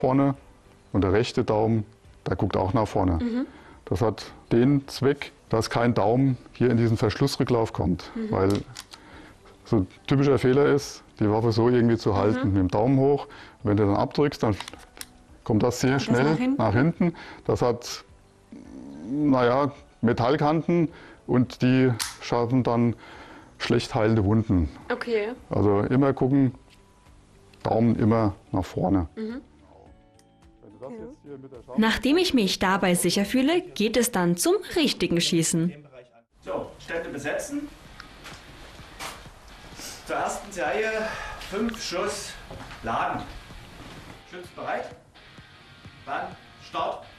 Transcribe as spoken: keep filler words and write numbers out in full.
vorne und der rechte Daumen, der guckt auch nach vorne. Mhm. Das hat den Zweck, dass kein Daumen hier in diesen Verschlussrücklauf kommt, mhm. weil so ein typischer Fehler ist, die Waffe so irgendwie zu halten, mhm. mit dem Daumen hoch. Wenn du dann abdrückst, dann kommt das sehr schnell das nach, hinten? nach hinten. Das hat, naja, Metallkanten und die schaffen dann schlecht heilende Wunden. Okay. Also immer gucken, Daumen immer nach vorne. Mhm. Nachdem ich mich dabei sicher fühle, geht es dann zum richtigen Schießen. So, Stände besetzen. Zur ersten Serie fünf Schuss laden. Schütz bereit. Dann Start.